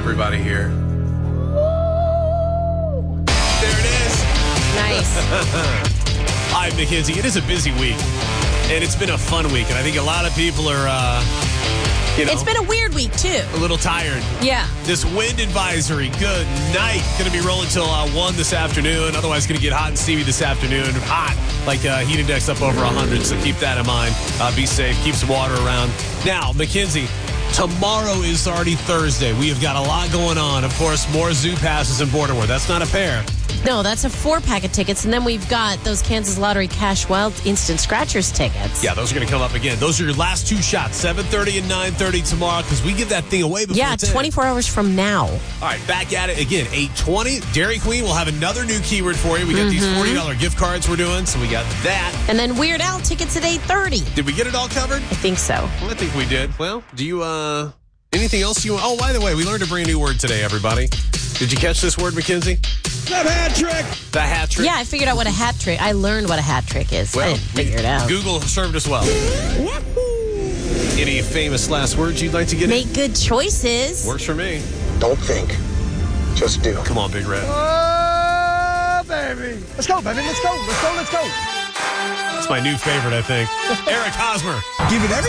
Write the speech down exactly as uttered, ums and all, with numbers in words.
everybody here. There it is. Nice. I'm Mackenzie. It is a busy week, and it's been a fun week, and I think a lot of people are, uh, you know, It's been a weird week, too. a little tired. Yeah. This wind advisory, good night. Going to be rolling till uh, one this afternoon. Otherwise, going to get hot and steamy this afternoon. Hot, like uh, heat index up over one hundred, so keep that in mind. Uh, be safe. Keep some water around. Now, Mackenzie, tomorrow is already Thursday. We have got a lot going on. Of course, more zoo passes in Borderwood. That's not a pair. No, that's a four-pack of tickets. And then we've got those Kansas Lottery Cash Wild Instant Scratchers tickets. Yeah, those are going to come up again. Those are your last two shots, seven thirty and nine thirty tomorrow, because we give that thing away before Yeah, ten. twenty-four hours from now. All right, back at it again, eight twenty. Dairy Queen will have another new keyword for you. We got Mm-hmm. these forty dollars gift cards we're doing, so we got that. And then Weird Al tickets at eight thirty. Did we get it all covered? I think so. Well, I think we did. Well, do you, uh, anything else you want? Oh, by the way, we learned a brand new word today, everybody. Did you catch this word, Mackenzie? The hat trick. The hat trick. Yeah, I figured out what a hat trick. I learned what a hat trick is. I Well, didn't figure it out. Google served us well. Any famous last words you'd like to get Make good choices. in? Works for me. Don't think, just do. Come on, Big Red. Oh, baby. Let's go, baby. Let's go. Let's go. Let's go. That's my new favorite, I think. Eric Hosmer. Give it everything.